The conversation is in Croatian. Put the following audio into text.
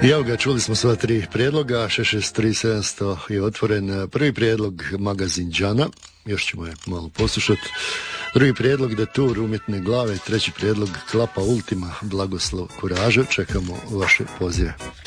I evo ga, čuli smo sva tri prijedloga, 663 700 je otvoren. Prvi prijedlog magazin Džana, još ćemo je malo poslušati. Drugi prijedlog Detour umjetne glave, treći prijedlog Klapa Ultima, Blagoslov Kuražo. Čekamo vaše pozive.